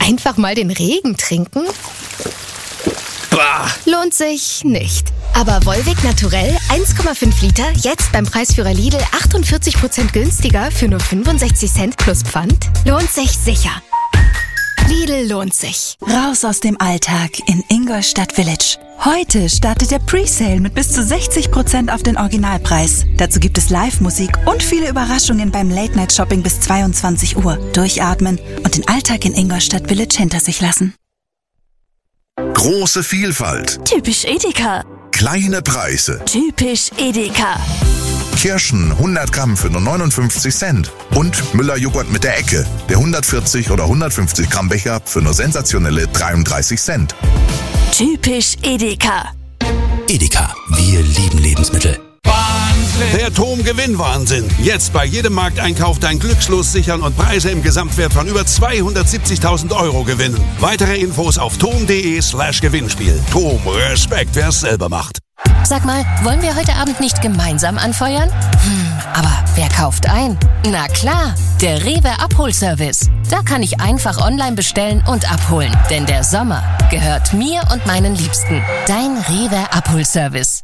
Einfach mal den Regen trinken? Bah. Lohnt sich nicht. Aber Volvic Naturell 1,5 Liter, jetzt beim Preisführer Lidl 48% günstiger für nur 65 Cent plus Pfand? Lohnt sich sicher. Lidl lohnt sich. Raus aus dem Alltag in Ingolstadt Village. Heute startet der Presale mit bis zu 60% auf den Originalpreis. Dazu gibt es Live-Musik und viele Überraschungen beim Late-Night-Shopping bis 22 Uhr. Durchatmen und den Alltag in Ingolstadt Village hinter sich lassen. Große Vielfalt. Typisch Edeka. Kleine Preise. Typisch Edeka. Kirschen 100 Gramm für nur 59 Cent. Und Müller-Joghurt mit der Ecke. Der 140 oder 150 Gramm Becher für nur sensationelle 33 Cent. Typisch Edeka. Edeka, wir lieben Lebensmittel. Der TOM-Gewinn-Wahnsinn. Jetzt bei jedem Markteinkauf dein Glückslos sichern und Preise im Gesamtwert von über 270.000 € gewinnen. Weitere Infos auf tom.de/Gewinnspiel. TOM, Respekt, wer es selber macht. Sag mal, wollen wir heute Abend nicht gemeinsam anfeuern? Aber wer kauft ein? Na klar, der Rewe Abholservice. Da kann ich einfach online bestellen und abholen. Denn der Sommer gehört mir und meinen Liebsten. Dein Rewe Abholservice.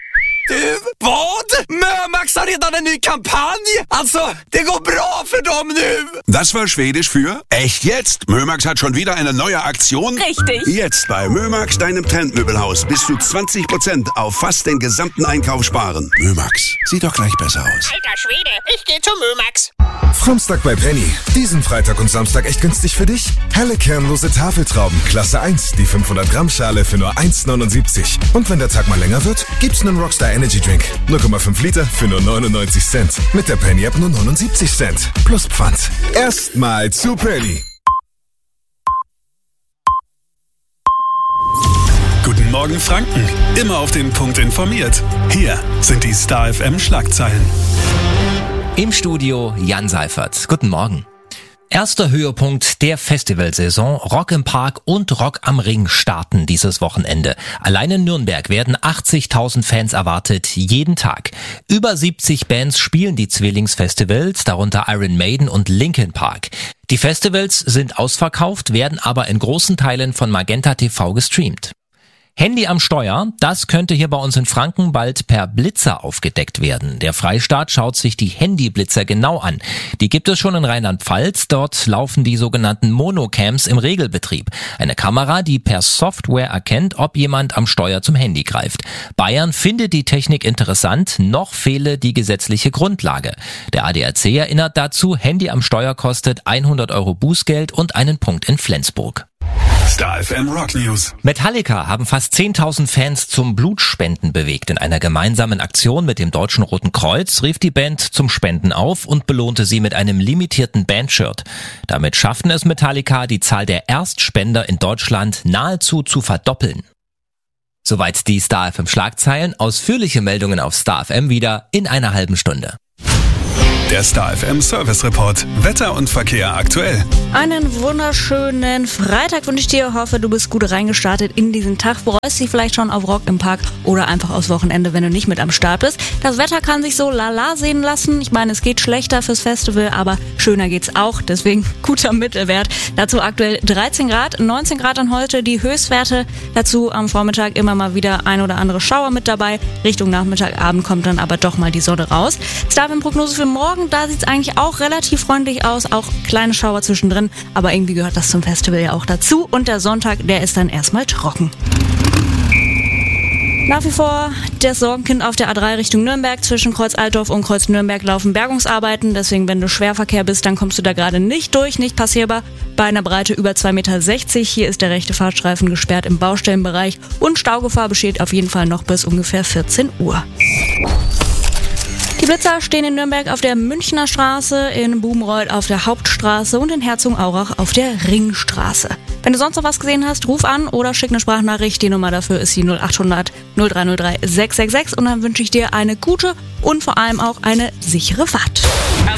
Vad? Mömax har redan en ny kampanj! Alltså, det går bra för dem nu! Das war Schwedisch für echt jetzt. Mömax hat schon wieder eine neue Aktion. Richtig. Jetzt bei Mömax, deinem Trendmöbelhaus, bis zu 20% auf fast den gesamten Einkauf sparen. Mömax, sieht doch gleich besser aus. Alter Schwede, ich geh zu Mömax. Fromstag bei Penny. Diesen Freitag und Samstag echt günstig für dich? Helle kernlose Tafeltrauben, Klasse 1, die 500 Gramm Schale für nur 1,79. Und wenn der Tag mal länger wird, gibt's einen Rockstar Energy Drink. 0,5 Liter für nur 99 Cent. Mit der Penny App nur 79 Cent. Plus Pfand. Erstmal zu Penny. Guten Morgen Franken. Immer auf den Punkt informiert. Hier sind die Star FM Schlagzeilen. Im Studio Jan Seifert. Guten Morgen. Erster Höhepunkt der Festivalsaison. Rock im Park und Rock am Ring starten dieses Wochenende. Allein in Nürnberg werden 80.000 Fans erwartet, jeden Tag. Über 70 Bands spielen die Zwillingsfestivals, darunter Iron Maiden und Linkin Park. Die Festivals sind ausverkauft, werden aber in großen Teilen von Magenta TV gestreamt. Handy am Steuer, das könnte hier bei uns in Franken bald per Blitzer aufgedeckt werden. Der Freistaat schaut sich die Handyblitzer genau an. Die gibt es schon in Rheinland-Pfalz. Dort laufen die sogenannten Monocams im Regelbetrieb. Eine Kamera, die per Software erkennt, ob jemand am Steuer zum Handy greift. Bayern findet die Technik interessant, noch fehle die gesetzliche Grundlage. Der ADAC erinnert dazu, Handy am Steuer kostet 100 € Bußgeld und einen Punkt in Flensburg. Star FM Rock News. Metallica haben fast 10.000 Fans zum Blutspenden bewegt. In einer gemeinsamen Aktion mit dem Deutschen Roten Kreuz rief die Band zum Spenden auf und belohnte sie mit einem limitierten Bandshirt. Damit schafften es Metallica, die Zahl der Erstspender in Deutschland nahezu zu verdoppeln. Soweit die Star FM Schlagzeilen. Ausführliche Meldungen auf Star FM wieder in einer halben Stunde. Der Star FM Service Report. Wetter und Verkehr aktuell. Einen wunderschönen Freitag wünsche ich dir. Hoffe, du bist gut reingestartet in diesen Tag. Freust dich vielleicht schon auf Rock im Park oder einfach aufs Wochenende, wenn du nicht mit am Start bist. Das Wetter kann sich so lala sehen lassen. Ich meine, es geht schlechter fürs Festival, aber schöner geht's auch. Deswegen guter Mittelwert. Dazu aktuell 13 Grad, 19 Grad dann heute die Höchstwerte. Dazu am Vormittag immer mal wieder ein oder andere Schauer mit dabei. Richtung Nachmittag, Abend kommt dann aber doch mal die Sonne raus. Star FM Prognose für morgen. Da sieht es eigentlich auch relativ freundlich aus, auch kleine Schauer zwischendrin, aber irgendwie gehört das zum Festival ja auch dazu und der Sonntag, der ist dann erstmal trocken. Nach wie vor das Sorgenkind auf der A3 Richtung Nürnberg. Zwischen Kreuz Altdorf und Kreuz Nürnberg laufen Bergungsarbeiten. Deswegen, wenn du Schwerverkehr bist, dann kommst du da gerade nicht durch, nicht passierbar. Bei einer Breite über 2,60 Meter. Hier ist der rechte Fahrstreifen gesperrt im Baustellenbereich. Und Staugefahr besteht auf jeden Fall noch bis ungefähr 14 Uhr. Die Blitzer stehen in Nürnberg auf der Münchner Straße, in Bubenreuth auf der Hauptstraße und in Herzogenaurach auf der Ringstraße. Wenn du sonst noch was gesehen hast, ruf an oder schick eine Sprachnachricht. Die Nummer dafür ist die 0800 0303 666 und dann wünsche ich dir eine gute und vor allem auch eine sichere Fahrt.